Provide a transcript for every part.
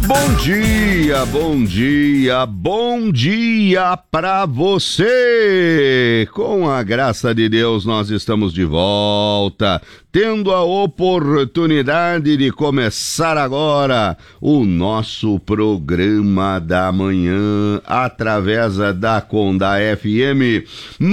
Bom dia pra você! Com a graça de Deus, nós estamos de volta, tendo a oportunidade de começar agora o nosso programa da manhã, através da Conda FM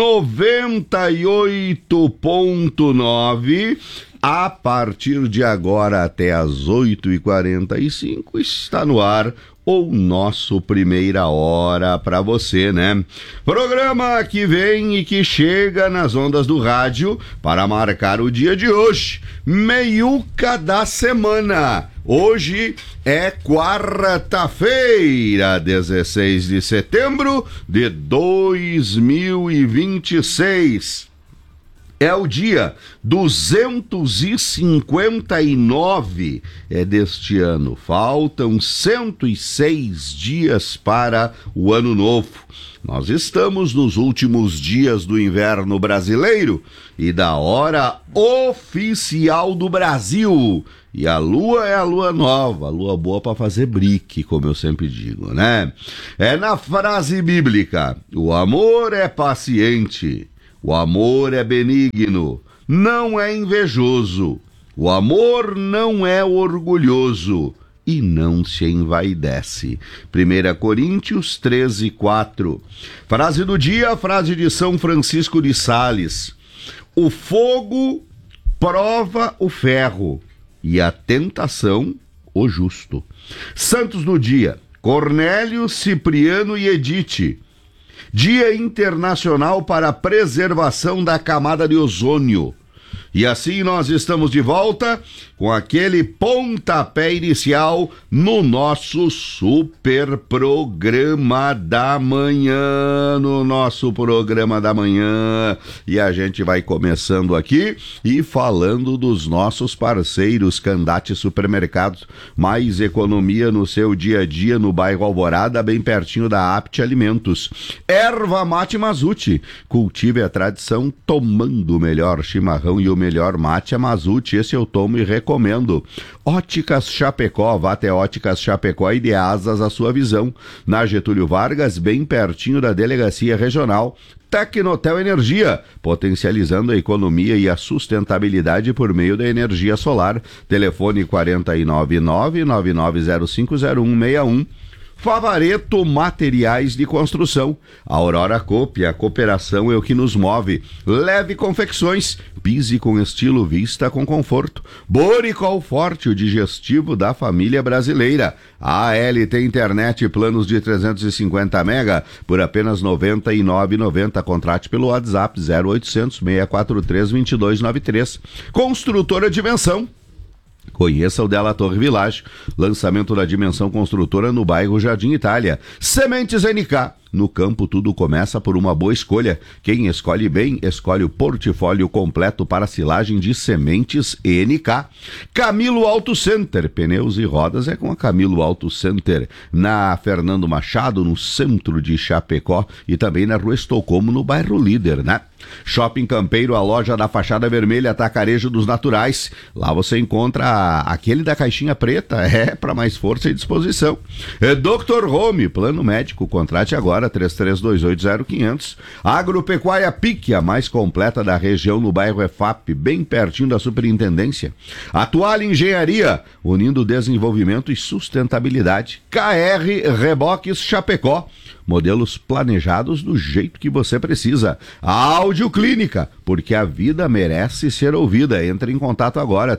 98.9. A partir de agora até as 8h45 está no ar o nosso Primeira Hora para você, né? Programa que vem e que chega nas ondas do rádio para marcar o dia de hoje, meiuca da semana. Hoje é quarta-feira, 16 de setembro de 2026. É o dia 259 deste ano. Faltam 106 dias para o ano novo. Nós estamos nos últimos dias do inverno brasileiro e da hora oficial do Brasil. E a lua é a lua nova, a lua boa para fazer brique, como eu sempre digo, né? É na frase bíblica: o amor é paciente. O amor é benigno, não é invejoso. O amor não é orgulhoso e não se envaidece. 1 Coríntios 13:4. Frase do dia, frase de São Francisco de Sales: o fogo prova o ferro e a tentação o justo. Santos do dia: Cornélio, Cipriano e Edite. Dia Internacional para a Preservação da Camada de Ozônio. E assim nós estamos de volta com aquele pontapé inicial no nosso super programa da manhã, E a gente vai começando aqui e falando dos nossos parceiros Candate Supermercados, mais economia no seu dia a dia no bairro Alvorada, bem pertinho da Apt Alimentos. Erva Mate Mazute, cultive a tradição tomando o melhor chimarrão e o melhor mate a Mazute, esse eu tomo e recomendo. Óticas Chapecó, vá até Óticas Chapecó e dê asas à sua visão. Na Getúlio Vargas, bem pertinho da Delegacia Regional. Tecnotel Energia, potencializando a economia e a sustentabilidade por meio da energia solar. Telefone 499-99050161. Favareto Materiais de Construção. A Aurora Coop, a cooperação é o que nos move. Leve Confecções, pise com estilo, vista com conforto. Boricol Forte, o digestivo da família brasileira. A ALT Internet, planos de 350 mega por apenas R$ 99,90. Contrate pelo WhatsApp 0800 643 2293. Construtora Dimensão. Conheça o Della Torre Village, lançamento da Dimensão Construtora no bairro Jardim Itália. Sementes NK, no campo tudo começa por uma boa escolha. Quem escolhe bem, escolhe o portfólio completo para silagem de sementes NK. Camilo Auto Center, pneus e rodas é com a Camilo Auto Center, na Fernando Machado, no centro de Chapecó, e também na Rua Estocolmo, no bairro Líder, né? Shopping Campeiro, a loja da fachada vermelha, Atacarejo dos Naturais. Lá você encontra aquele da caixinha preta, para mais força e disposição. Dr. Home, plano médico, contrate agora, 33280500. Agropecuária Pique, a mais completa da região, no bairro EFAP, bem pertinho da Superintendência. Atual Engenharia, unindo desenvolvimento e sustentabilidade. KR Reboques Chapecó, modelos planejados do jeito que você precisa. A Áudio Clínica, porque a vida merece ser ouvida. Entre em contato agora,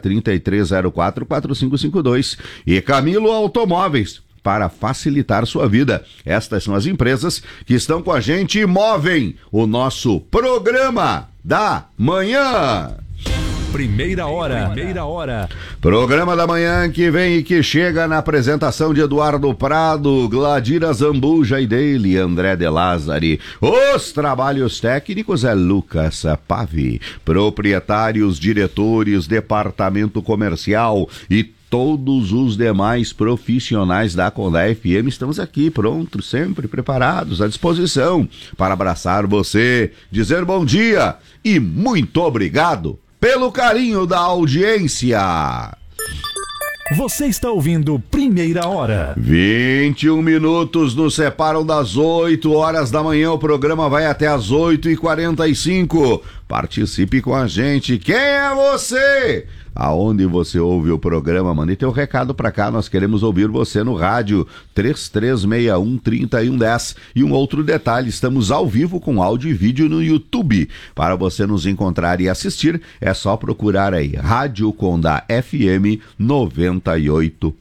3304-4552. E Camilo Automóveis, para facilitar sua vida. Estas são as empresas que estão com a gente e movem o nosso programa da manhã. Primeira hora. Programa da manhã que vem e que chega na apresentação de Eduardo Prado, Gladira Zambuja e dele, André De Lázari. Os trabalhos técnicos é Lucas Pavi. Proprietários, diretores, departamento comercial e todos os demais profissionais da Conda FM, estamos aqui prontos, sempre preparados, à disposição para abraçar você, dizer bom dia e muito obrigado pelo carinho da audiência. Você está ouvindo Primeira Hora. 21 minutos nos separam das 8 horas da manhã. O programa vai até as 8h45. Participe com a gente. Quem é você? Aonde você ouve o programa? Mande teu recado pra cá, nós queremos ouvir você no rádio 3361-3110. E um outro detalhe, estamos ao vivo com áudio e vídeo no YouTube. Para você nos encontrar e assistir, é só procurar aí Rádio Condá FM 98.9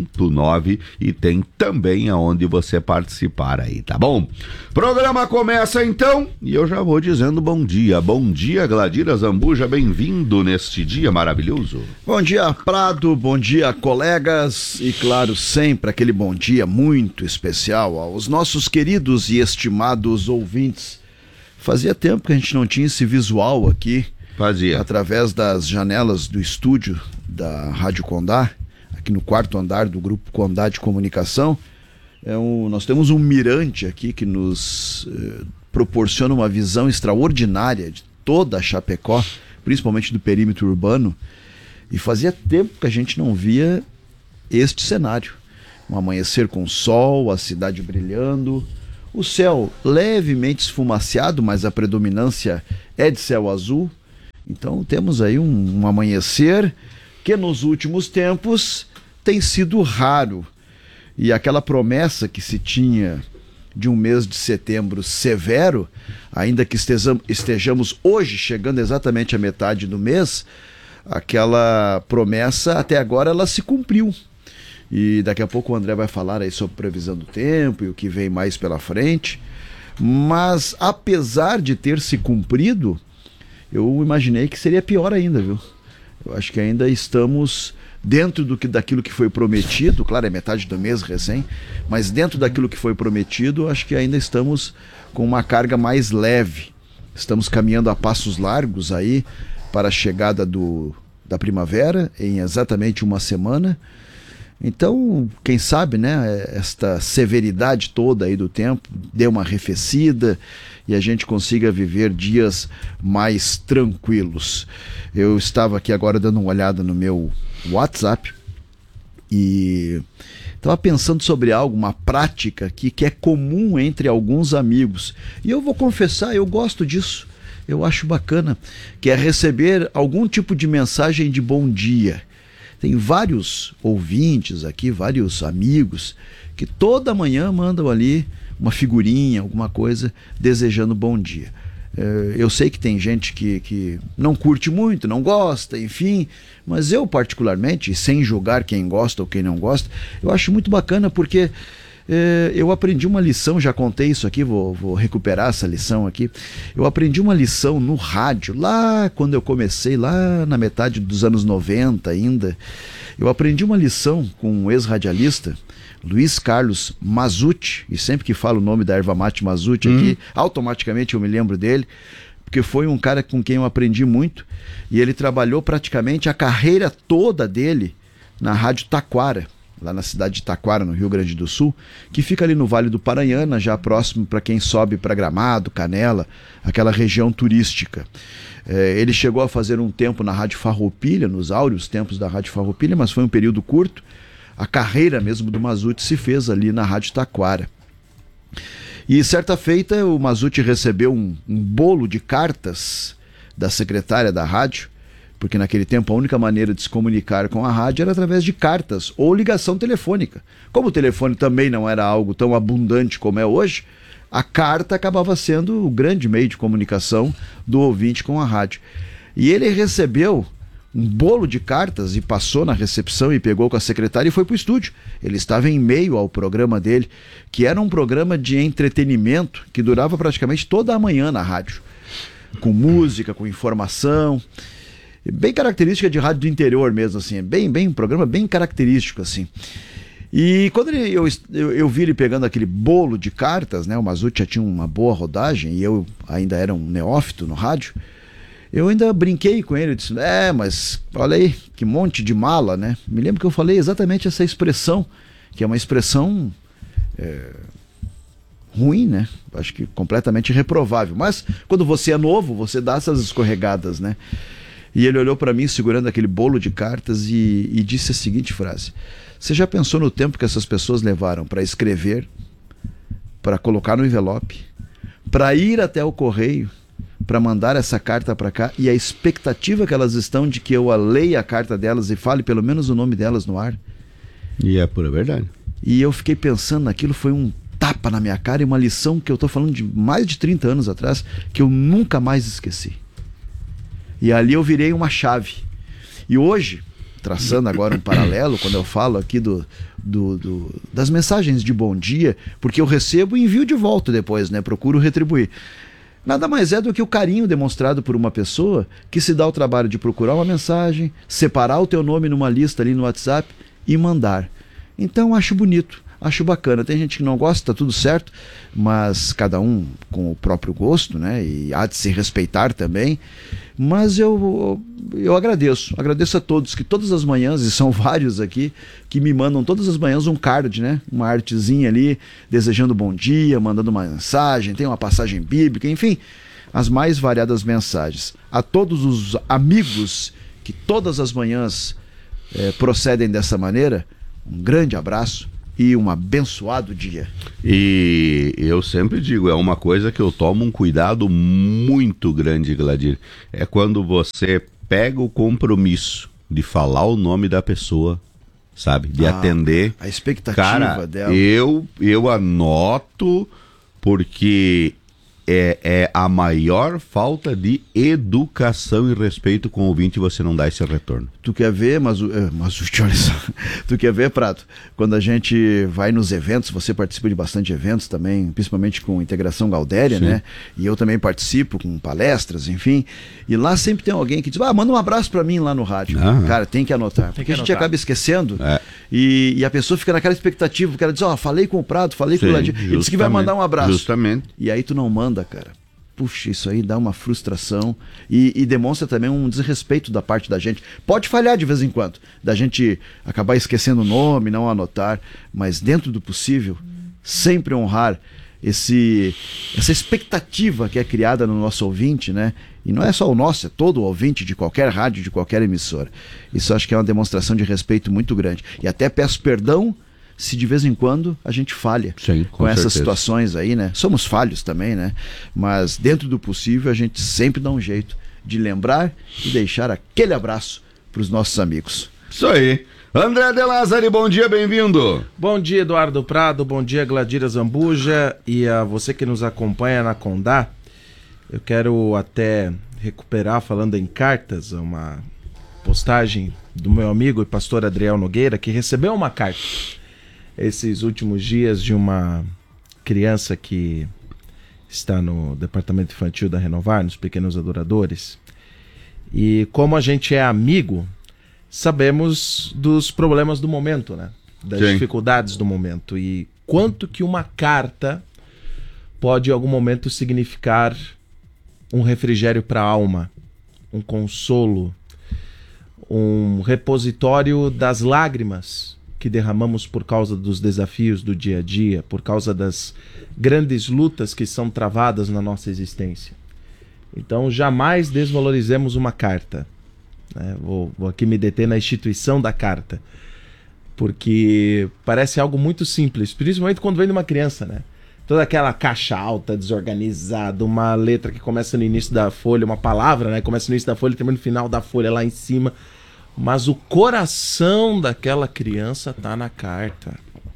e tem também aonde você participar aí, tá bom? Programa começa então e eu já vou dizendo bom dia. Bom dia, Gladira Zambuja, bem-vindo neste dia maravilhoso. Bom dia, Prado, bom dia, colegas, e claro, sempre aquele bom dia muito especial aos nossos queridos e estimados ouvintes. Fazia tempo que a gente não tinha esse visual aqui. Fazia. Através das janelas do estúdio da Rádio Condá, aqui no 4º andar do Grupo Condá de Comunicação. Nós temos um mirante aqui que nos proporciona uma visão extraordinária de toda a Chapecó, principalmente do perímetro urbano, e fazia tempo que a gente não via este cenário. Um amanhecer com sol, a cidade brilhando, o céu levemente esfumaciado, mas a predominância é de céu azul. Então temos aí um amanhecer que nos últimos tempos tem sido raro. E aquela promessa que se tinha de um mês de setembro severo, ainda que estejamos hoje chegando exatamente à metade do mês, aquela promessa até agora ela se cumpriu. E daqui a pouco o André vai falar aí sobre previsão do tempo e o que vem mais pela frente. Mas apesar de ter se cumprido, eu imaginei que seria pior ainda, viu? Eu acho que ainda estamos dentro daquilo que foi prometido. Claro, é metade do mês recém, mas dentro daquilo que foi prometido, acho que ainda estamos com uma carga mais leve. Estamos caminhando a passos largos aí para a chegada da primavera, em exatamente uma semana. Então, quem sabe, né, esta severidade toda aí do tempo dê uma arrefecida e a gente consiga viver dias mais tranquilos. Eu estava aqui agora dando uma olhada no meu WhatsApp e estava pensando sobre algo, uma prática aqui que é comum entre alguns amigos. E eu vou confessar, eu gosto disso, eu acho bacana, que é receber algum tipo de mensagem de bom dia. Tem vários ouvintes aqui, vários amigos, que toda manhã mandam ali uma figurinha, alguma coisa, desejando bom dia. Eu sei que tem gente que não curte muito, não gosta, enfim, mas eu particularmente, sem julgar quem gosta ou quem não gosta, eu acho muito bacana porque eu aprendi uma lição, já contei isso aqui, vou recuperar essa lição aqui. Eu aprendi uma lição no rádio, lá quando eu comecei, lá na metade dos anos 90 ainda. Eu aprendi uma lição com um ex-radialista, Luiz Carlos Mazzucchi, e sempre que falo o nome da erva mate Mazzucchi aqui, automaticamente eu me lembro dele, porque foi um cara com quem eu aprendi muito, e ele trabalhou praticamente a carreira toda dele na Rádio Taquara, lá na cidade de Taquara, no Rio Grande do Sul, que fica ali no Vale do Paranhana, já próximo para quem sobe para Gramado, Canela, aquela região turística. Ele chegou a fazer um tempo na Rádio Farroupilha, nos áureos tempos da Rádio Farroupilha, mas foi um período curto. A carreira mesmo do Mazzucchi se fez ali na Rádio Taquara. E certa feita o Mazzucchi recebeu um bolo de cartas da secretária da rádio, porque naquele tempo a única maneira de se comunicar com a rádio era através de cartas ou ligação telefônica. Como o telefone também não era algo tão abundante como é hoje, a carta acabava sendo o grande meio de comunicação do ouvinte com a rádio. E ele recebeu um bolo de cartas e passou na recepção e pegou com a secretária e foi para o estúdio. Ele estava em meio ao programa dele, que era um programa de entretenimento que durava praticamente toda a manhã na rádio, com música, com informação, bem característica de rádio do interior mesmo, assim, um programa bem característico, assim. E quando eu vi ele pegando aquele bolo de cartas, né, o Mazzucchi já tinha uma boa rodagem e eu ainda era um neófito no rádio, eu ainda brinquei com ele, eu disse, mas olha aí, que monte de mala, né? Me lembro que eu falei exatamente essa expressão, que é uma expressão ruim, né? Acho que completamente reprovável. Mas quando você é novo, você dá essas escorregadas, né? E ele olhou para mim segurando aquele bolo de cartas e disse a seguinte frase: você já pensou no tempo que essas pessoas levaram para escrever, para colocar no envelope, para ir até o correio, para mandar essa carta para cá, e a expectativa que elas estão de que eu leia a carta delas e fale pelo menos o nome delas no ar? E é pura verdade. E eu fiquei pensando naquilo, foi um tapa na minha cara e uma lição que eu tô falando de mais de 30 anos atrás, que eu nunca mais esqueci. E ali eu virei uma chave. E hoje, traçando agora um paralelo, quando eu falo aqui das mensagens de bom dia, porque eu recebo e envio de volta depois, né? Procuro retribuir. Nada mais é do que o carinho demonstrado por uma pessoa que se dá o trabalho de procurar uma mensagem, separar o teu nome numa lista ali no WhatsApp e mandar. Então acho bonito, acho bacana. Tem gente que não gosta, tá tudo certo, mas cada um com o próprio gosto, né? E há de se respeitar também. Mas eu agradeço a todos que todas as manhãs, e são vários aqui, que me mandam todas as manhãs um card, né? Uma artezinha ali, desejando bom dia, mandando uma mensagem, tem uma passagem bíblica, enfim, as mais variadas mensagens. A todos os amigos que todas as manhãs procedem dessa maneira, um grande abraço e um abençoado dia. E eu sempre digo, é uma coisa que eu tomo um cuidado muito grande, Gladir. É quando você pega o compromisso de falar o nome da pessoa, sabe? De atender. A expectativa cara, dela. Eu anoto porque é a maior falta de educação e respeito com o ouvinte você não dá esse retorno. Tu quer ver, mas olha só, tu quer ver, Prato, quando a gente vai nos eventos, você participa de bastante eventos também, principalmente com Integração Galdéria, Sim. né? E eu também participo com palestras, enfim, e lá sempre tem alguém que diz, manda um abraço pra mim lá no rádio. Cara, tem que anotar, porque a gente acaba esquecendo e a pessoa fica naquela expectativa, o cara diz, falei com o Prato, falei com o Gladir, ele disse que vai mandar um abraço. Justamente. E aí tu não manda, cara. Puxa, isso aí dá uma frustração e demonstra também um desrespeito da parte da gente. Pode falhar de vez em quando, da gente acabar esquecendo o nome, não anotar, mas dentro do possível, sempre honrar essa expectativa que é criada no nosso ouvinte, né? E não é só o nosso, é todo o ouvinte de qualquer rádio, de qualquer emissora. Isso acho que é uma demonstração de respeito muito grande. E até peço perdão se de vez em quando a gente falha. Sim, com essas certeza. situações aí, né? Somos falhos também, né? Mas dentro do possível a gente sempre dá um jeito de lembrar e deixar aquele abraço para os nossos amigos. Isso aí. André De Lázari, bom dia, bem-vindo. Bom dia, Eduardo Prado, bom dia, Gladira Zambuja, e a você que nos acompanha na Condá. Eu quero até recuperar, falando em cartas, uma postagem do meu amigo e pastor Adriel Nogueira, que recebeu uma carta esses últimos dias de uma criança que está no departamento infantil da Renovar, nos Pequenos Adoradores. E como a gente é amigo, sabemos dos problemas do momento, né? Das Sim. dificuldades do momento. E quanto que uma carta pode em algum momento significar um refrigério para a alma, um consolo, um repositório das lágrimas que derramamos por causa dos desafios do dia a dia, por causa das grandes lutas que são travadas na nossa existência. Então jamais desvalorizemos uma carta. Vou aqui me deter na instituição da carta, porque parece algo muito simples, principalmente quando vem de uma criança, né? Toda aquela caixa alta, desorganizada, uma letra que começa no início da folha, uma palavra, né? Começa no início da folha e termina no final da folha lá em cima. Mas o coração daquela criança tá na carta.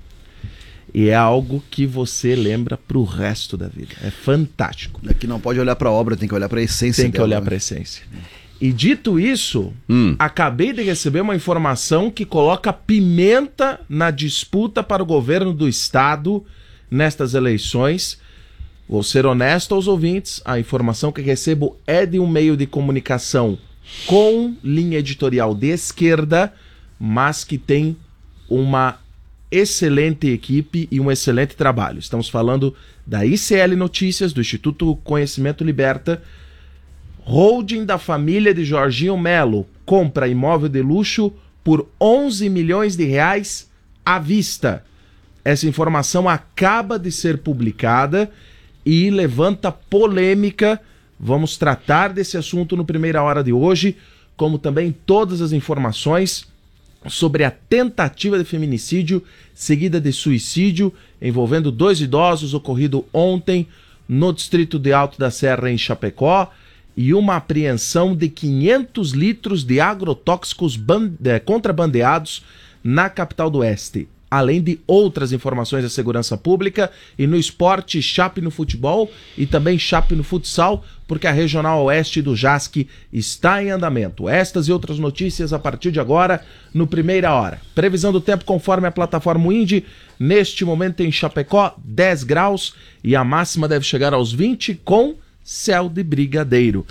E é algo que você lembra pro resto da vida. É fantástico. Daqui não pode olhar para a obra, tem que olhar para a essência. Tem que olhar para a essência. E dito isso, acabei de receber uma informação que coloca pimenta na disputa para o governo do estado nestas eleições. Vou ser honesto aos ouvintes, a informação que recebo é de um meio de comunicação com linha editorial de esquerda, mas que tem uma excelente equipe e um excelente trabalho. Estamos falando da ICL Notícias, do Instituto Conhecimento Liberta. Holding da família de Jorginho Melo compra imóvel de luxo por 11 milhões de reais à vista. Essa informação acaba de ser publicada e levanta polêmica. Vamos tratar desse assunto no Primeira Hora de hoje, como também todas as informações sobre a tentativa de feminicídio seguida de suicídio envolvendo 2 idosos ocorrido ontem no distrito de Alto da Serra, em Chapecó, e uma apreensão de 500 litros de agrotóxicos contrabandeados na capital do Oeste. Além de outras informações da segurança pública e no esporte, Chape no futebol e também Chape no futsal, porque a Regional Oeste do JASC está em andamento. Estas e outras notícias a partir de agora no Primeira Hora. Previsão do tempo conforme a plataforma Windy, neste momento em Chapecó, 10 graus e a máxima deve chegar aos 20 com céu de brigadeiro.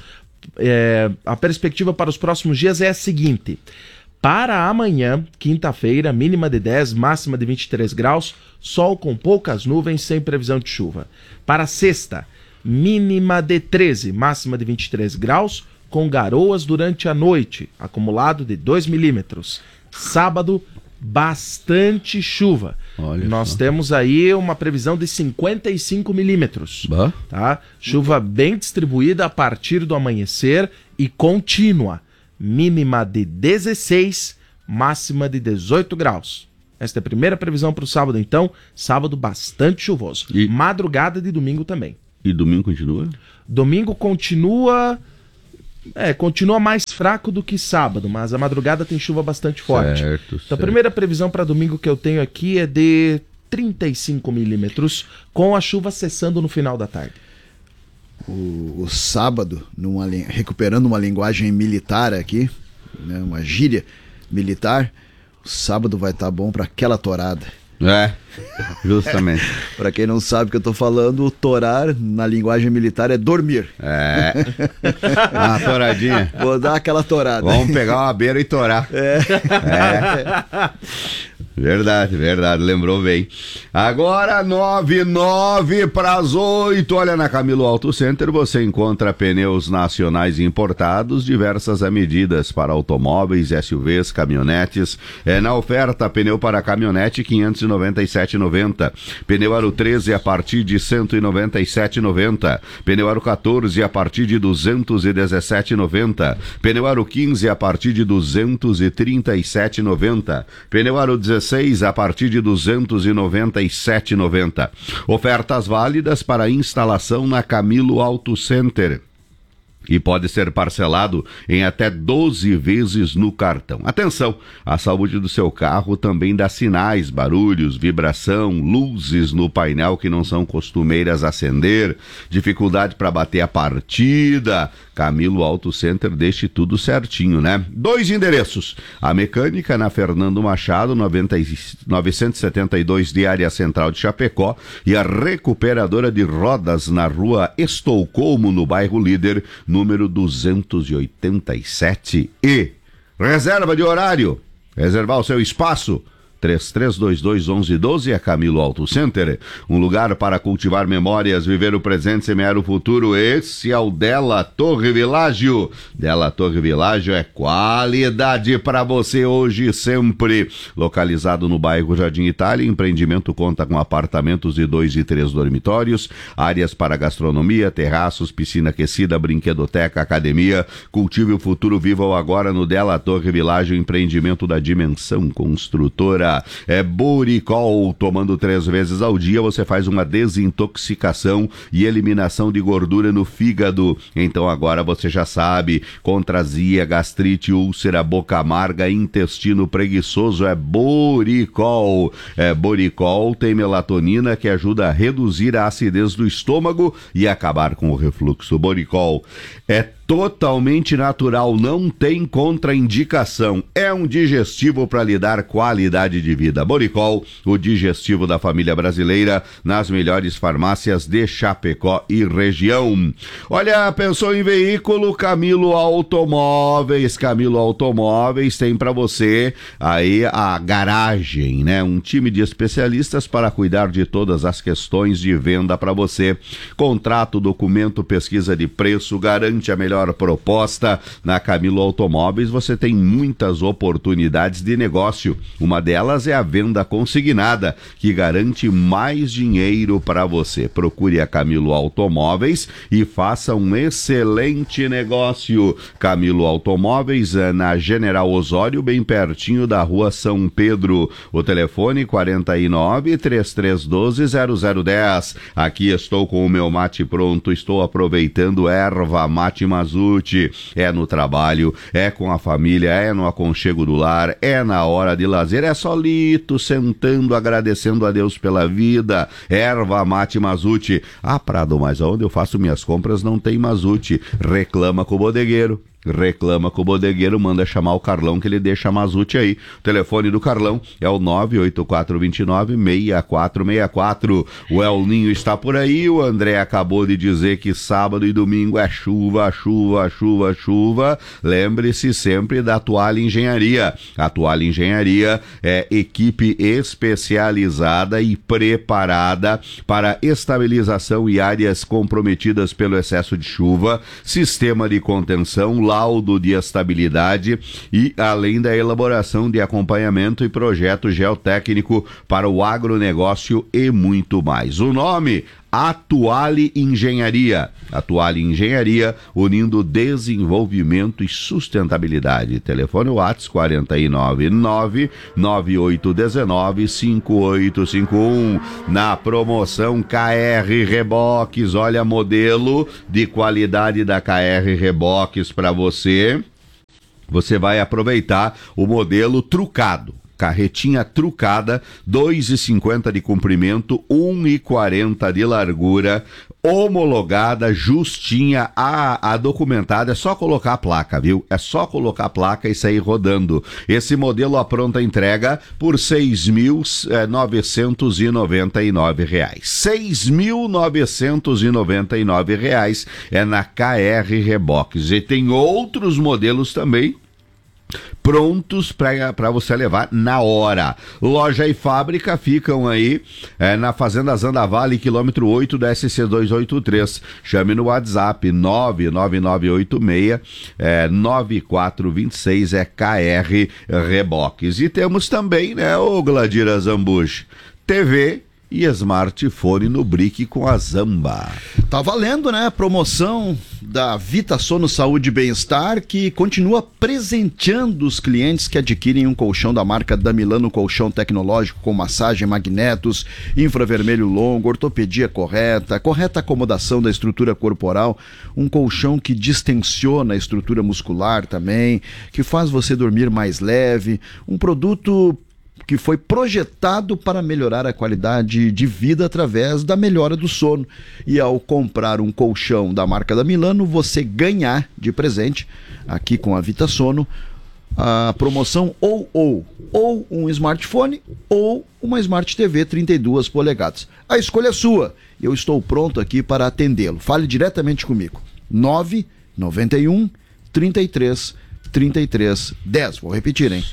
A perspectiva para os próximos dias é a seguinte: para amanhã, quinta-feira, mínima de 10, máxima de 23 graus, sol com poucas nuvens, sem previsão de chuva. Para sexta, mínima de 13, máxima de 23 graus, com garoas durante a noite, acumulado de 2 milímetros. Sábado, bastante chuva. Olha Nós só. temos aí uma previsão de 55 milímetros. Tá? Chuva bem distribuída a partir do amanhecer e contínua. Mínima de 16, máxima de 18 graus. Esta é a primeira previsão para o sábado, então. Sábado bastante chuvoso. E madrugada de domingo também. E domingo continua? Domingo continua mais fraco do que sábado, mas a madrugada tem chuva bastante forte. Certo, Então a primeira previsão para domingo que eu tenho aqui é de 35 milímetros, com a chuva cessando no final da tarde. O sábado, recuperando uma linguagem militar aqui, né, uma gíria militar, o sábado vai estar bom para aquela torada. Justamente. Para quem não sabe o que eu tô falando, o torar na linguagem militar é dormir. Uma toradinha. Vou dar aquela torada. Vamos pegar uma beira e torar. Verdade, lembrou bem. Agora 9:09 para as 8. Olha, na Camilo Auto Center você encontra pneus nacionais importados, diversas medidas para automóveis, SUVs, caminhonetes. Na oferta, pneu para caminhonete R$ 597,90. Pneu aro 13 a partir de R$ 197,90. Pneu aro 14 a partir de R$ 217,90. Pneu aro 15 a partir de R$ 237,90. Pneu aro 16 a partir de R$ 297,90. Ofertas válidas para instalação na Camilo Auto Center. E pode ser parcelado em até 12 vezes no cartão. Atenção, a saúde do seu carro também dá sinais, barulhos, vibração, luzes no painel que não são costumeiras acender, dificuldade para bater a partida. Camilo Auto Center deixe tudo certinho, né? 2 endereços. A mecânica na Fernando Machado, 972 de área central de Chapecó, e a recuperadora de rodas na rua Estocolmo, no bairro Líder, número 287. E reserva de horário, reservar o seu espaço, 3322-1112 é Camilo Auto Center. Um lugar para cultivar memórias, viver o presente, semear o futuro. Esse é o Della Torre Világio. Della Torre Világio é qualidade para você hoje e sempre. Localizado no bairro Jardim Itália, empreendimento conta com apartamentos de 2 e 3 dormitórios, áreas para gastronomia, terraços, piscina aquecida, brinquedoteca, academia. Cultive o futuro, viva o agora no Della Torre Világio, empreendimento da Dimensão Construtora. É Boricol, tomando 3 vezes ao dia você faz uma desintoxicação e eliminação de gordura no fígado. Então agora você já sabe, contra azia, gastrite, úlcera, boca amarga, intestino preguiçoso, é Boricol. Boricol tem melatonina que ajuda a reduzir a acidez do estômago e acabar com o refluxo. Boricol é totalmente natural, não tem contraindicação. É um digestivo para lhe dar qualidade de vida. Boricol, o digestivo da família brasileira, nas melhores farmácias de Chapecó e região. Olha, pensou em veículo? Camilo Automóveis. Camilo Automóveis tem para você aí a garagem, né? Um time de especialistas para cuidar de todas as questões de venda para você. Contrato, documento, pesquisa de preço, garante a melhor melhor proposta. Na Camilo Automóveis você tem muitas oportunidades de negócio. Uma delas é a venda consignada, que garante mais dinheiro para você. Procure a Camilo Automóveis e faça um excelente negócio. Camilo Automóveis é na General Osório, bem pertinho da Rua São Pedro. O telefone 49-3312-0010. Aqui estou com o meu mate pronto, estou aproveitando erva mate Mazute. É no trabalho, é com a família, é no aconchego do lar, é na hora de lazer, é solito, sentando, agradecendo a Deus pela vida. Erva mate Mazute. Ah, Prado, mas onde eu faço minhas compras não tem Mazute. Reclama com o bodegueiro. Reclama com o bodegueiro, manda chamar o Carlão que ele deixa a Mazute aí. O telefone do Carlão é o 98429-6464. O El Ninho está por aí, o André acabou de dizer que sábado e domingo é chuva, chuva, chuva, chuva. Lembre-se sempre da Toalha Engenharia. A Toalha Engenharia é equipe especializada e preparada para estabilização e áreas comprometidas pelo excesso de chuva, sistema de contenção, laudo de estabilidade e além da elaboração de acompanhamento e projeto geotécnico para o agronegócio e muito mais. O nome: Atuale Engenharia. Atuale Engenharia, unindo desenvolvimento e sustentabilidade. Telefone WhatsApp 499-9819-5851. Na promoção KR Reboques, olha, modelo de qualidade da KR Reboques para você. Você vai aproveitar o modelo trucado. Carretinha trucada, 2,50 de comprimento, 1,40 de largura, homologada, justinha, a documentada, é só colocar a placa, viu? É só colocar a placa e sair rodando. Esse modelo a pronta entrega por R$ 6.999. R$ 6.999 é na KR Reboques. E tem outros modelos também prontos para você levar na hora. Loja e fábrica ficam aí na Fazenda Zandavale, quilômetro 8 da SC 283. Chame no WhatsApp 99986 é KR Reboques. E temos também, né, o Gladir Azambuja, TV e smartphone no Brick com a Zamba. Tá valendo, né? Promoção da Vita Sono Saúde e Bem-Estar, que continua presenteando os clientes que adquirem um colchão da marca Damilano, colchão tecnológico com massagem, magnetos, infravermelho longo, ortopedia correta acomodação da estrutura corporal, um colchão que distensiona a estrutura muscular também, que faz você dormir mais leve, um produto que foi projetado para melhorar a qualidade de vida através da melhora do sono. E ao comprar um colchão da marca da Milano, você ganhar de presente, aqui com a Vita Sono, a promoção ou um smartphone ou uma Smart TV 32 polegadas. A escolha é sua. Eu estou pronto aqui para atendê-lo. Fale diretamente comigo. 991 33 10. Vou repetir, hein?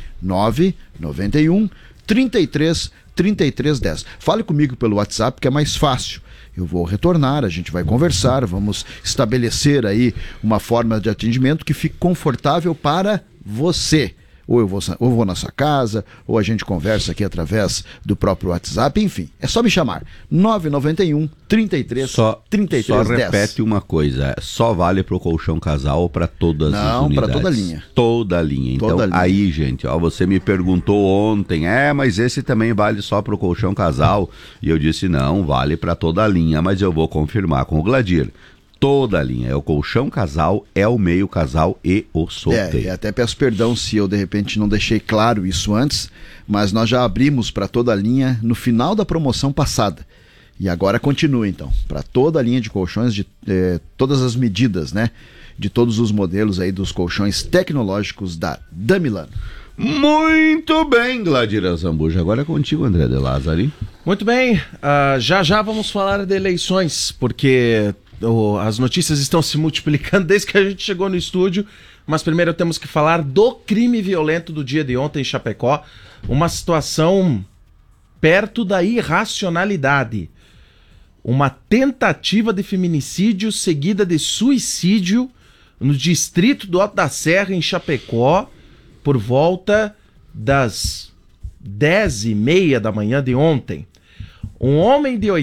991 33 10. Fale comigo pelo WhatsApp, que é mais fácil. Eu vou retornar, a gente vai conversar, vamos estabelecer aí uma forma de atendimento que fique confortável para você. Ou eu vou na sua casa, ou a gente conversa aqui através do próprio WhatsApp, enfim, é só me chamar. 991 33 10. Só repete uma coisa, só vale pro colchão casal ou para todas as unidades? Não, para toda a linha. Toda a linha. Então, aí, gente, ó, você me perguntou ontem, mas esse também vale só pro colchão casal? E eu disse, não, vale para toda a linha, mas eu vou confirmar com o Gladir. Toda a linha, é o colchão casal, é o meio casal e o solteiro. Até peço perdão se eu de repente não deixei claro isso antes, mas nós já abrimos para toda a linha no final da promoção passada. E agora continua então, para toda a linha de colchões, de todas as medidas, né? De todos os modelos aí dos colchões tecnológicos da Damilano. Muito bem, Gladir Azambuja. Agora é contigo, André de Lázari. Muito bem, já vamos falar de eleições, porque as notícias estão se multiplicando desde que a gente chegou no estúdio, mas primeiro temos que falar do crime violento do dia de ontem em Chapecó, uma situação perto da irracionalidade, uma tentativa de feminicídio seguida de suicídio no distrito do Alto da Serra, em Chapecó, por volta das 10h30 da manhã de ontem. Um homem de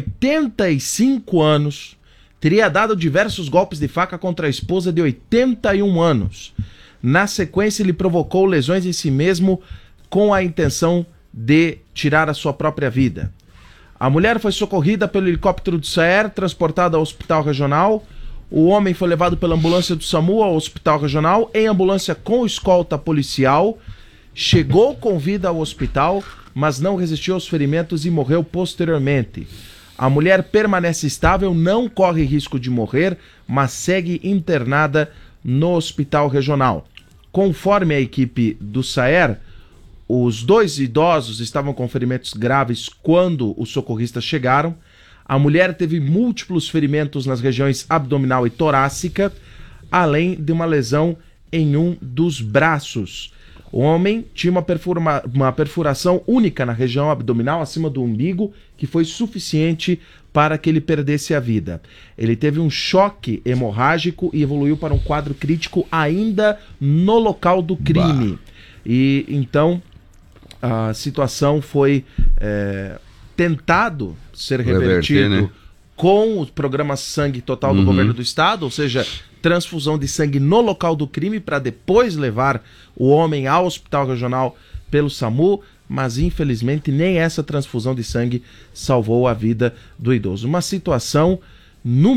85 anos teria dado diversos golpes de faca contra a esposa de 81 anos. Na sequência, ele provocou lesões em si mesmo com a intenção de tirar a sua própria vida. A mulher foi socorrida pelo helicóptero do SAER, transportada ao hospital regional. O homem foi levado pela ambulância do SAMU ao hospital regional, em ambulância com escolta policial. Chegou com vida ao hospital, mas não resistiu aos ferimentos e morreu posteriormente. A mulher permanece estável, não corre risco de morrer, mas segue internada no hospital regional. Conforme a equipe do SAER, os 2 idosos estavam com ferimentos graves quando os socorristas chegaram. A mulher teve múltiplos ferimentos nas regiões abdominal e torácica, além de uma lesão em um dos braços. O homem tinha uma perfuração única na região abdominal, acima do umbigo, que foi suficiente para que ele perdesse a vida. Ele teve um choque hemorrágico e evoluiu para um quadro crítico ainda no local do crime. E então a situação foi tentado ser revertido, né, com o programa Sangue Total do governo do estado, ou seja, transfusão de sangue no local do crime para depois levar o homem ao hospital regional pelo SAMU, mas infelizmente nem essa transfusão de sangue salvou a vida do idoso. Uma situação, no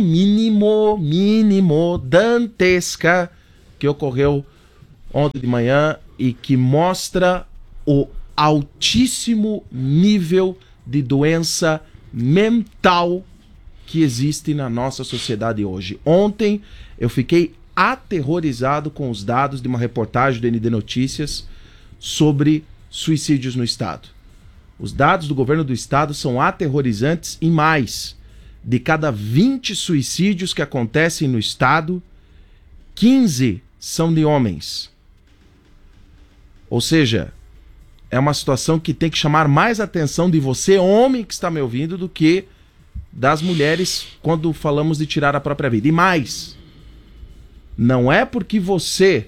mínimo dantesca, que ocorreu ontem de manhã e que mostra o altíssimo nível de doença mental que existe na nossa sociedade hoje. Ontem eu fiquei aterrorizado com os dados de uma reportagem do ND Notícias sobre suicídios no estado. Os dados do governo do estado são aterrorizantes e mais. De cada 20 suicídios que acontecem no estado, 15 são de homens. Ou seja, é uma situação que tem que chamar mais atenção de você, homem que está me ouvindo, do que das mulheres quando falamos de tirar a própria vida. E mais, não é porque você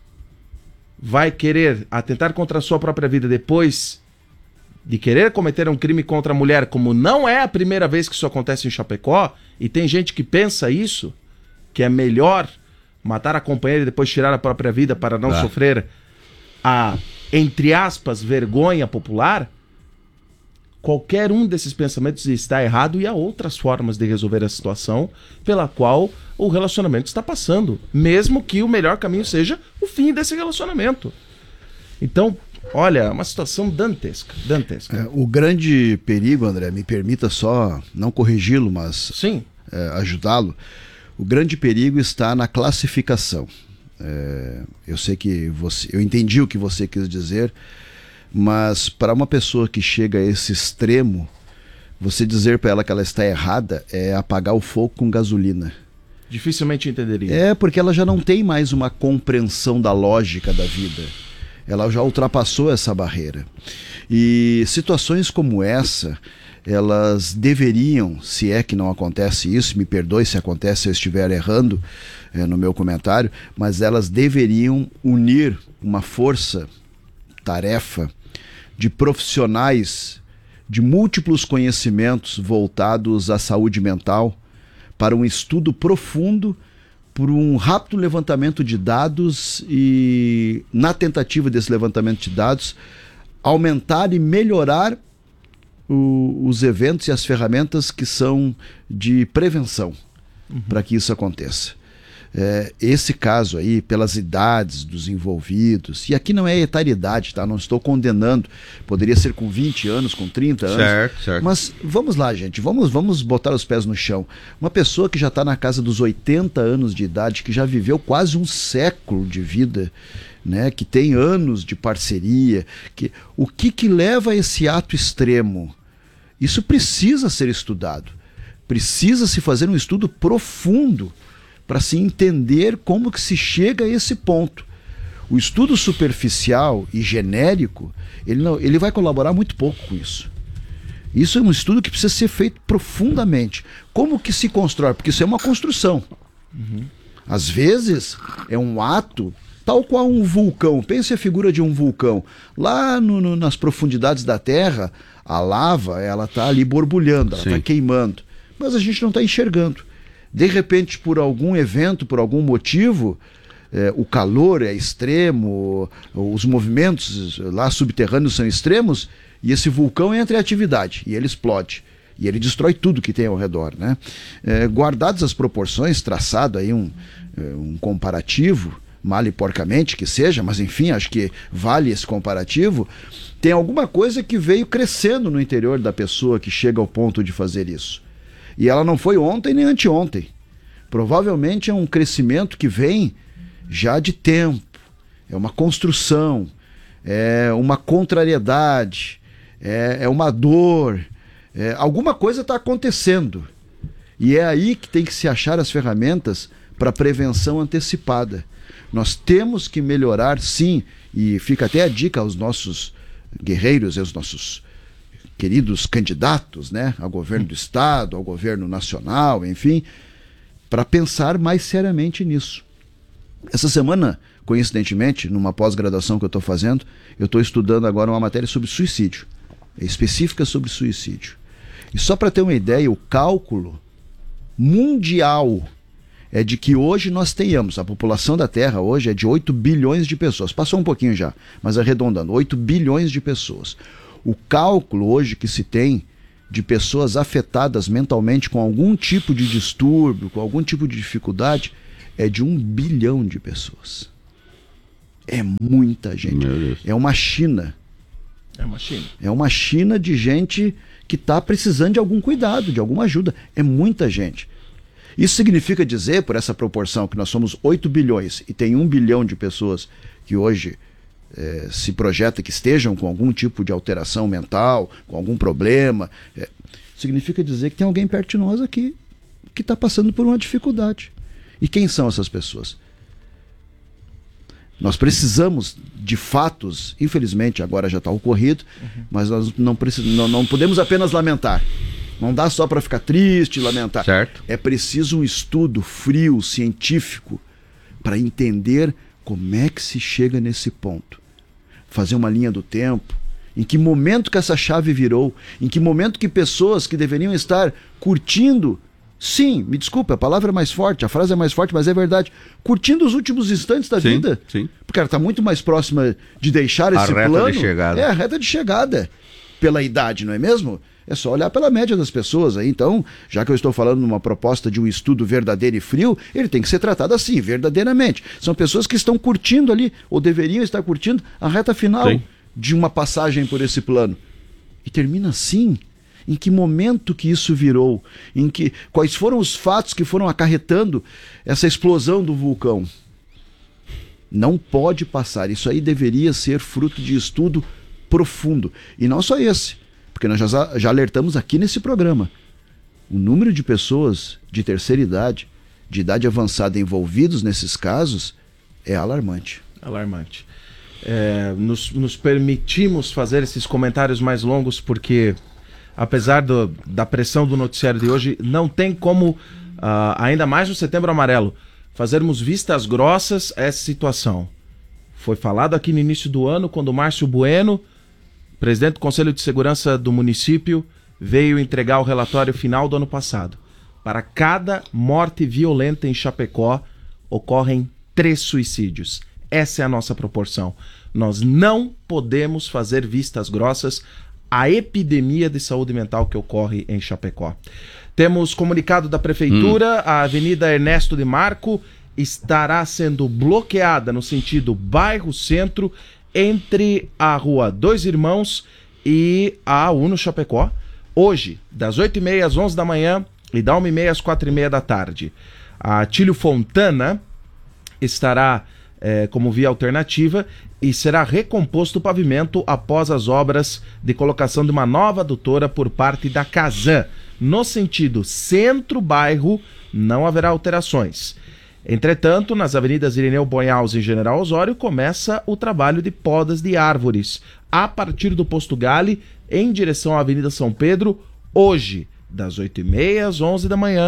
vai querer atentar contra a sua própria vida depois de querer cometer um crime contra a mulher, como não é a primeira vez que isso acontece em Chapecó, e tem gente que pensa isso, que é melhor matar a companheira e depois tirar a própria vida para não sofrer a, entre aspas, vergonha popular. Qualquer um desses pensamentos está errado e há outras formas de resolver a situação pela qual o relacionamento está passando, mesmo que o melhor caminho seja o fim desse relacionamento. Então, olha, é uma situação dantesca. O grande perigo, André, me permita só não corrigi-lo, mas sim, ajudá-lo. O grande perigo está na classificação. Eu sei que eu entendi o que você quis dizer, mas para uma pessoa que chega a esse extremo, você dizer para ela que ela está errada é apagar o fogo com gasolina. Dificilmente entenderia. Porque ela já não tem mais uma compreensão da lógica da vida. Ela já ultrapassou essa barreira. E situações como essa, elas deveriam, se é que não acontece isso, me perdoe se acontece, se eu estiver errando no meu comentário, mas elas deveriam unir uma força-tarefa de profissionais de múltiplos conhecimentos voltados à saúde mental para um estudo profundo, por um rápido levantamento de dados e, na tentativa desse levantamento de dados, aumentar e melhorar os eventos e as ferramentas que são de prevenção para que isso aconteça. Esse caso aí, pelas idades dos envolvidos, e aqui não é etariedade, tá? Não estou condenando, poderia ser com 20 anos, com 30 anos, certo. Mas vamos lá, gente, vamos botar os pés no chão. Uma pessoa que já está na casa dos 80 anos de idade, que já viveu quase um século de vida, né? Que tem anos de parceria, o que leva a esse ato extremo? Isso precisa ser estudado, precisa se fazer um estudo profundo para se entender como que se chega a esse ponto. O estudo superficial e genérico, ele vai colaborar muito pouco com isso. Isso é um estudo que precisa ser feito profundamente. Como que se constrói? Porque isso é uma construção. Às vezes é um ato tal qual um vulcão. Pense a figura de um vulcão. Lá nas profundidades da Terra, a lava ela está ali borbulhando, ela está queimando. Mas a gente não está enxergando. De repente, por algum evento, por algum motivo, o calor é extremo, os movimentos lá subterrâneos são extremos, e esse vulcão entra em atividade, e ele explode. E ele destrói tudo que tem ao redor, né? Guardadas as proporções, traçado aí um comparativo, mal e porcamente que seja, mas enfim, acho que vale esse comparativo, tem alguma coisa que veio crescendo no interior da pessoa que chega ao ponto de fazer isso. E ela não foi ontem nem anteontem. Provavelmente é um crescimento que vem já de tempo, é uma construção, é uma contrariedade, é uma dor, alguma coisa está acontecendo. E é aí que tem que se achar as ferramentas para prevenção antecipada. Nós temos que melhorar, sim, e fica até a dica aos nossos guerreiros e aos nossos queridos candidatos, né, ao governo do estado, ao governo nacional, enfim, para pensar mais seriamente nisso. Essa semana, coincidentemente, numa pós-graduação que eu estou fazendo, eu estou estudando agora uma matéria sobre suicídio, específica sobre suicídio. E só para ter uma ideia, o cálculo mundial é de que hoje nós tenhamos, a população da Terra hoje é de 8 bilhões de pessoas, passou um pouquinho já, mas arredondando, 8 bilhões de pessoas. O cálculo hoje que se tem de pessoas afetadas mentalmente com algum tipo de distúrbio, com algum tipo de dificuldade, é de 1 bilhão de pessoas. É muita gente. É uma China. É uma China. É uma China de gente que está precisando de algum cuidado, de alguma ajuda. É muita gente. Isso significa dizer, por essa proporção, que nós somos 8 bilhões e tem 1 bilhão de pessoas que hoje se projeta que estejam com algum tipo de alteração mental, com algum problema. Significa dizer que tem alguém perto de nós aqui que está passando por uma dificuldade. E quem são essas pessoas? Nós precisamos de fatos, infelizmente agora já está ocorrido, mas nós não podemos apenas lamentar. Não dá só para ficar triste e lamentar. Certo. É preciso um estudo frio, científico, para entender como é que se chega nesse ponto. Fazer uma linha do tempo. Em que momento que essa chave virou? Em que momento que pessoas que deveriam estar curtindo, sim, me desculpe, a palavra é mais forte, a frase é mais forte, mas é verdade, curtindo os últimos instantes da vida. Sim. Porque ela está muito mais próxima de deixar esse plano. A reta de chegada. A reta de chegada. Pela idade, não é mesmo? É só olhar pela média das pessoas aí. Então, já que eu estou falando numa proposta de um estudo verdadeiro e frio, ele tem que ser tratado assim, verdadeiramente. São pessoas que estão curtindo ali, ou deveriam estar curtindo, a reta final de uma passagem por esse plano. E termina assim. Em que momento que isso virou? Quais foram os fatos que foram acarretando essa explosão do vulcão? Não pode passar. Isso aí deveria ser fruto de estudo profundo. E não só esse, porque nós já alertamos aqui nesse programa. O número de pessoas de terceira idade, de idade avançada envolvidos nesses casos é alarmante. Alarmante. Nos permitimos fazer esses comentários mais longos porque, apesar da pressão do noticiário de hoje, não tem como, ainda mais no Setembro Amarelo, fazermos vistas grossas a essa situação. Foi falado aqui no início do ano, quando o Márcio Bueno, presidente do Conselho de Segurança do município, veio entregar o relatório final do ano passado. Para cada morte violenta em Chapecó, ocorrem 3 suicídios. Essa é a nossa proporção. Nós não podemos fazer vistas grossas à epidemia de saúde mental que ocorre em Chapecó. Temos comunicado da Prefeitura, a Avenida Ernesto de Marco estará sendo bloqueada no sentido bairro-centro, entre a Rua Dois Irmãos e a Uno Chapecó, hoje, das 8h30 às 11 da manhã e da 1h30 às 4h30 da tarde. A Tílio Fontana estará como via alternativa e será recomposto o pavimento após as obras de colocação de uma nova adutora por parte da Casan. No sentido centro-bairro, não haverá alterações. Entretanto, nas avenidas Irineu Bonhaus e General Osório, começa o trabalho de podas de árvores, a partir do Posto Gale, em direção à Avenida São Pedro, hoje, das 8h30 às 11 da manhã,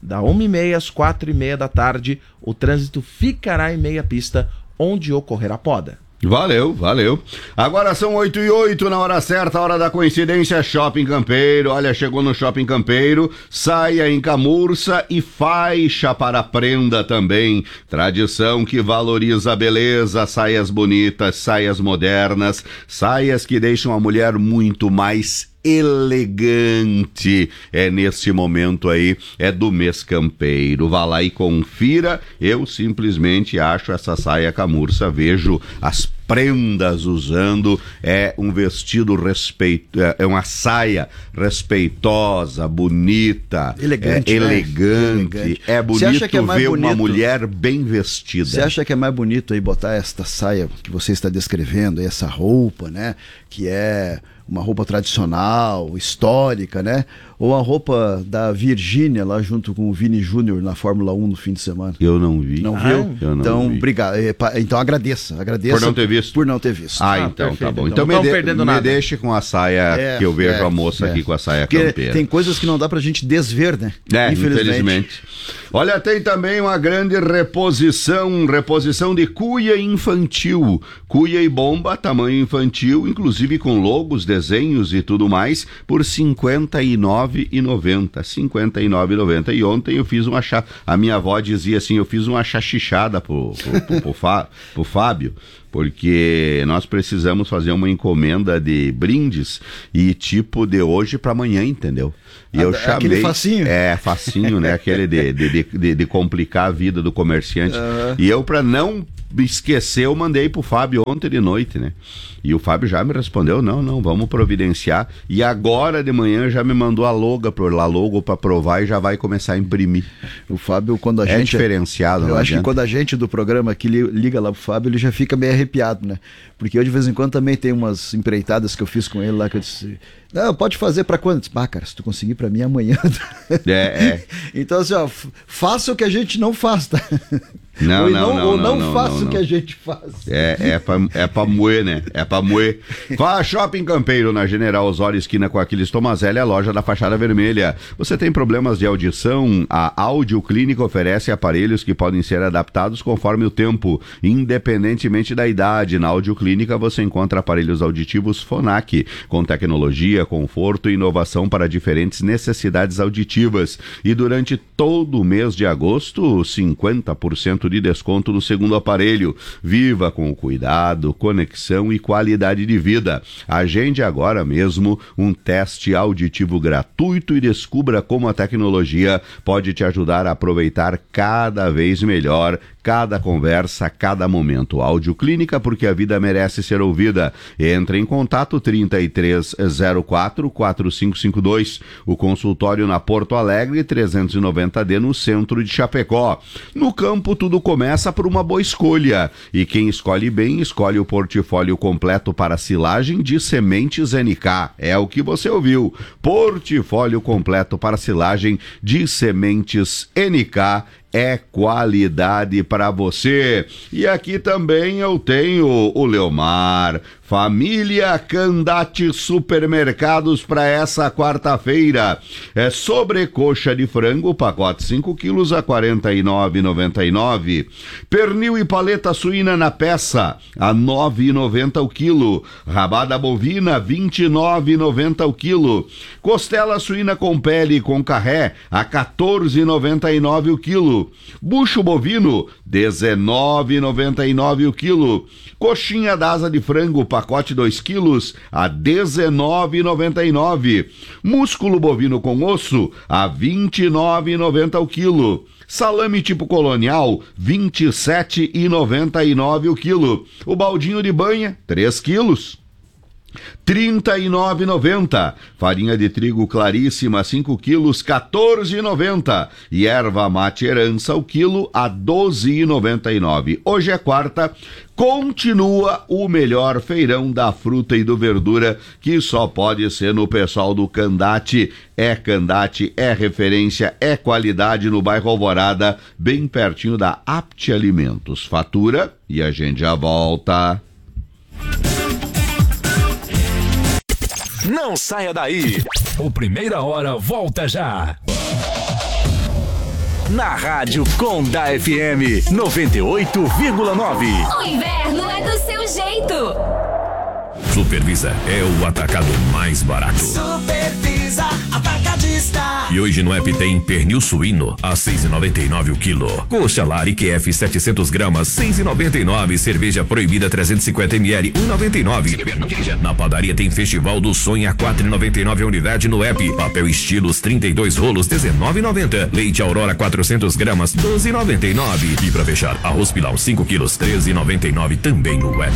da 1h30 às 4h30 da tarde, o trânsito ficará em meia pista, onde ocorrer a poda. Valeu. Agora são 8h08, na hora certa, hora da coincidência, Shopping Campeiro. Olha, chegou no Shopping Campeiro, saia em camurça e faixa para prenda também. Tradição que valoriza a beleza, saias bonitas, saias modernas, saias que deixam a mulher muito mais elegante. É nesse momento aí, é do mês campeiro. Vá lá e confira. Eu simplesmente acho essa saia camurça, vejo as prendas usando, é um vestido é uma saia respeitosa, bonita, elegante, elegante. É bonito ver uma mulher bem vestida. Você acha que é mais bonito aí botar esta saia que você está descrevendo, essa roupa, né, que é uma roupa tradicional, histórica, né? Ou a roupa da Virgínia lá junto com o Vini Júnior na Fórmula 1 no fim de semana? Eu não vi. Não viu? Eu não então, vi. Obrigado. Então agradeça. Por não ter visto? Por não ter visto. Então perfeito, tá bom. Então me deixe com a saia, que eu vejo a moça aqui com a saia campeira. Tem coisas que não dá pra gente desver, né? Infelizmente. Olha, tem também uma grande reposição de cuia infantil. Cuia e bomba, tamanho infantil, inclusive com logos, desenhos e tudo mais, por R$ 59,90. R$ 59,90. E ontem eu fiz a minha avó dizia assim, eu fiz uma chachichada pro Fábio, porque nós precisamos fazer uma encomenda de brindes e tipo de hoje para amanhã, entendeu? E eu chamei... Aquele facinho? Facinho, né? Aquele de complicar a vida do comerciante. E eu, para não esquecer, eu mandei pro Fábio ontem de noite, né? E o Fábio já me respondeu, não, vamos providenciar. E agora de manhã já me mandou a logo para provar e já vai começar a imprimir. O Fábio, quando a gente... É diferenciado, eu acho que quando a gente do programa aqui liga lá pro Fábio, ele já fica meio arrepiado, né? Porque eu de vez em quando também tem umas empreitadas que eu fiz com ele lá, que eu disse... Não, pode fazer pra quando? Cara, se tu conseguir pra mim amanhã. Então assim, ó, faça o que a gente não faz, tá? Não faça o que a gente faz. É pra moer, né? É pra moer. Vá Shopping Campeiro, na General Osório, esquina com Aquiles Tomazelli, a loja da fachada vermelha. Você tem problemas de audição? A Audio Clínica oferece aparelhos que podem ser adaptados conforme o tempo, independentemente da idade. Na Audio Clínica você encontra aparelhos auditivos Phonak, com tecnologia, conforto e inovação para diferentes necessidades auditivas. E durante todo o mês de agosto, 50% de desconto no segundo aparelho. Viva com cuidado, conexão e qualidade de vida. Agende agora mesmo um teste auditivo gratuito e descubra como a tecnologia pode te ajudar a aproveitar cada vez melhor cada conversa, cada momento. Audio Clínica, porque a vida merece ser ouvida. Entre em contato 3304-4552. O consultório na Porto Alegre, 390D, no centro de Chapecó. No campo, tudo começa por uma boa escolha. E quem escolhe bem, escolhe o portfólio completo para silagem de sementes NK. É o que você ouviu. Portfólio completo para silagem de sementes NK. É qualidade para você. E aqui também eu tenho o Leomar. Família Candate Supermercados para essa quarta-feira. É sobrecoxa de frango, pacote 5 quilos a R$ 49,99. Pernil e paleta suína na peça a R$ 9,90 o quilo. Rabada bovina R$ 29,90 o quilo. Costela suína com pele e com carré a R$ 14,99 o quilo. Bucho bovino R$ 19,99 o quilo. Coxinha da asa de frango, pacote 2 quilos a R$ 19,99. Músculo bovino com osso a R$ 29,90 o quilo. Salame tipo colonial, R$ 27,99 o quilo. O baldinho de banha, 3 quilos. R$ 39,90. Farinha de trigo claríssima, 5 quilos, R$ 14,90. E erva mate herança, o quilo, a R$ 12,99. Hoje é quarta, continua o melhor feirão da fruta e do verdura, que só pode ser no pessoal do Candate. É Candate, é referência, é qualidade no bairro Alvorada, bem pertinho da Apte Alimentos. Fatura e a gente já volta. Não saia daí. O Primeira Hora volta já. na Rádio Condá FM 98,9. O inverno é do seu jeito. Supervisa é o atacado mais barato. Supervisa Atacadista. E hoje no app tem pernil suíno a 6,99 o quilo. Coxa Lari QF 700 gramas 6,99. Cerveja proibida 350 ml 1,99. Na padaria tem Festival do Sonho a 4,99 a unidade no app. Papel Estilos 32 rolos 19,90. Leite Aurora 400 gramas 12,99. E pra fechar, arroz pilão 5 quilos 13,99 também no app.